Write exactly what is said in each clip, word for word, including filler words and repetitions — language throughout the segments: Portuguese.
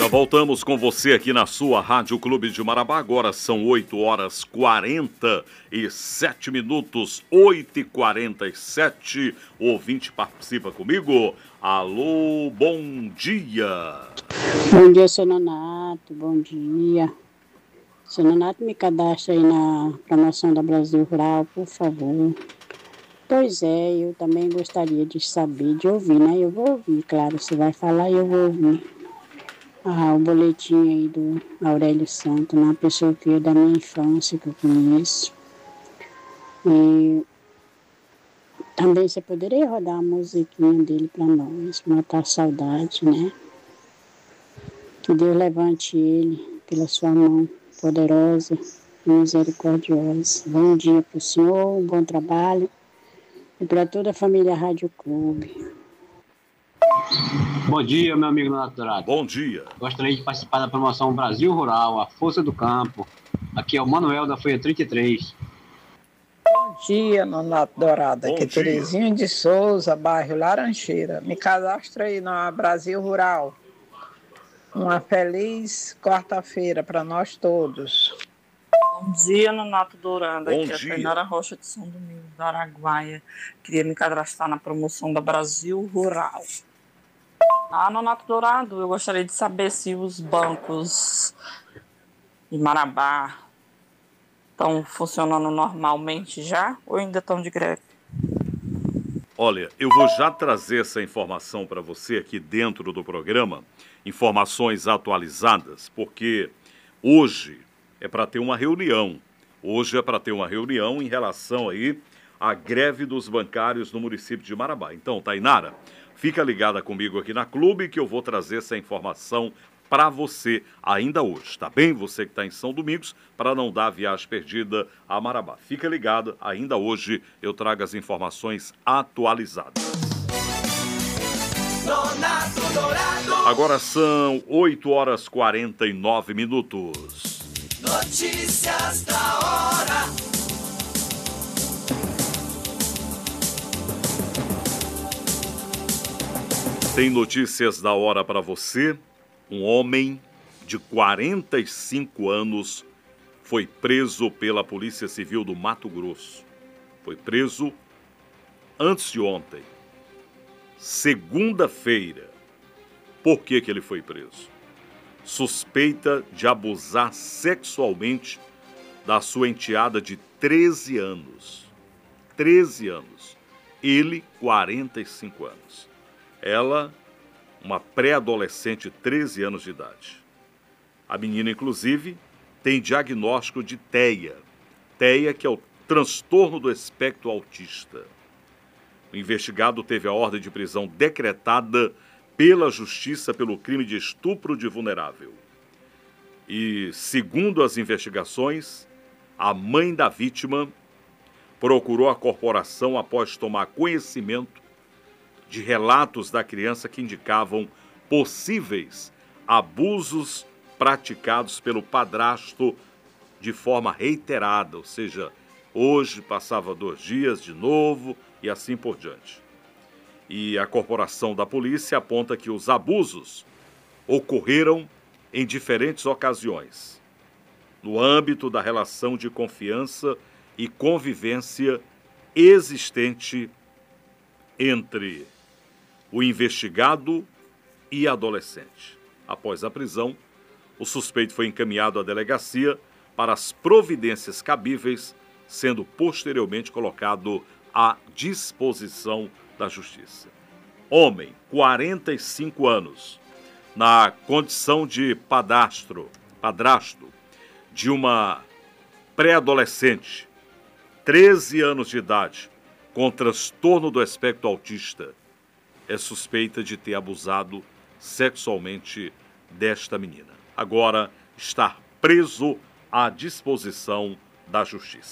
Já voltamos com você aqui na sua Rádio Clube de Marabá. Agora são oito horas e quarenta e sete minutos. oito e quarenta e sete. O ouvinte participa comigo. Alô, bom dia. Bom dia, seu Nonato. Bom dia. Seu Nonato, me cadastra aí na promoção da Brasil Rural, por favor. Pois é, eu também gostaria de saber, de ouvir, né? Eu vou ouvir, claro, você vai falar e eu vou ouvir. Ah, o boletim aí do Aurélio Santos, uma pessoa que é da minha infância, que eu conheço. E também você poderia rodar a musiquinha dele para nós, matar a saudade, né? Que Deus levante ele pela sua mão poderosa e misericordiosa. Bom dia para o senhor, um bom trabalho e para toda a família Rádio Clube. Bom dia, meu amigo Nonato Dourado. Bom dia. Gostaria de participar da promoção Brasil Rural, a Força do Campo. Aqui é o Manuel da Folha trinta e três. Bom dia, Nonato Dourado. Bom Aqui é dia. Terezinha de Souza, bairro Laranjeira. Me cadastra aí na Brasil Rural. Uma feliz quarta-feira para nós todos. Bom dia, Nonato Dourado. Bom Aqui é a dia. Tainara Rocha de São Domingos, do Araguaia. Queria me cadastrar na promoção da Brasil Rural. Ah, Nonato Dourado, eu gostaria de saber se os bancos de Marabá estão funcionando normalmente já ou ainda estão de greve? Olha, eu vou já trazer essa informação para você aqui dentro do programa, informações atualizadas, porque hoje é para ter uma reunião. Hoje é para ter uma reunião em relação aí à greve dos bancários no município de Marabá. Então, Tainara, fica ligada comigo aqui na Clube que eu vou trazer essa informação para você ainda hoje, tá bem? Você que está em São Domingos, para não dar viagem perdida a Marabá. Fica ligado, ainda hoje eu trago as informações atualizadas. Nonato Dourado. Agora são oito horas e quarenta e nove minutos. Notícias da hora. Tem notícias da hora para você. Um homem de quarenta e cinco anos foi preso pela Polícia Civil do Mato Grosso. Foi preso antes de ontem, segunda-feira. Por que que ele foi preso? Suspeita de abusar sexualmente da sua enteada de treze anos. treze anos. Ele, quarenta e cinco anos. Ela, uma pré-adolescente de treze anos de idade. A menina, inclusive, tem diagnóstico de T E A. T E A, que é o transtorno do espectro autista. O investigado teve a ordem de prisão decretada pela Justiça pelo crime de estupro de vulnerável. E, segundo as investigações, a mãe da vítima procurou a corporação após tomar conhecimento de relatos da criança que indicavam possíveis abusos praticados pelo padrasto de forma reiterada, ou seja, hoje passava dois dias de novo e assim por diante. E a corporação da polícia aponta que os abusos ocorreram em diferentes ocasiões, no âmbito da relação de confiança e convivência existente entre o investigado e a adolescente. Após a prisão, o suspeito foi encaminhado à delegacia para as providências cabíveis, sendo posteriormente colocado à disposição da Justiça. Homem, quarenta e cinco anos, na condição de padrasto, padrasto de uma pré-adolescente, treze anos de idade, com transtorno do espectro autista, é suspeita de ter abusado sexualmente desta menina. Agora está preso à disposição da Justiça.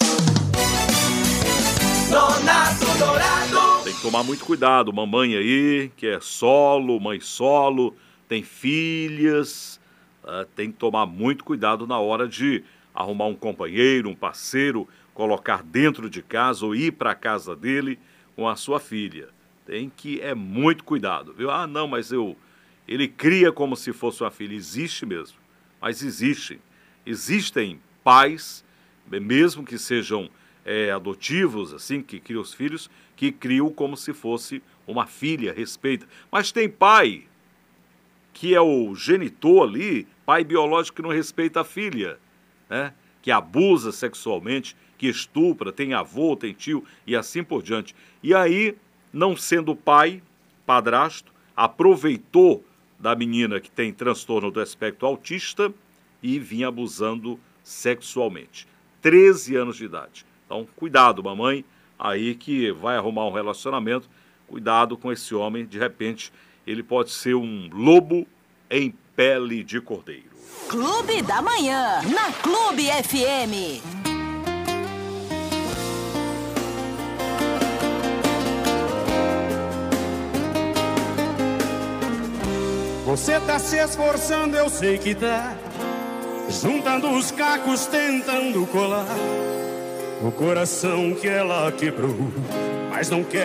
Nonato Dourado. Tem que tomar muito cuidado, mamãe aí, que é solo, mãe solo, tem filhas, uh, tem que tomar muito cuidado na hora de arrumar um companheiro, um parceiro, colocar dentro de casa ou ir para a casa dele com a sua filha. Tem que é muito cuidado, viu? Ah, não, mas eu, ele cria como se fosse uma filha. Existe mesmo, mas existem. Existem pais, mesmo que sejam é, adotivos, assim, que criam os filhos, que criam como se fosse uma filha, respeita. Mas tem pai que é o genitor ali, pai biológico que não respeita a filha, né? Que abusa sexualmente, que estupra, tem avô, tem tio e assim por diante. E aí, não sendo pai, padrasto, aproveitou da menina que tem transtorno do espectro autista e vinha abusando sexualmente. treze anos de idade. Então, cuidado, mamãe, aí que vai arrumar um relacionamento, cuidado com esse homem, de repente ele pode ser um lobo em pele de cordeiro. Clube da Manhã, na Clube F M. Você tá se esforçando, eu sei que tá, juntando os cacos, tentando colar o coração que ela quebrou, mas não quer.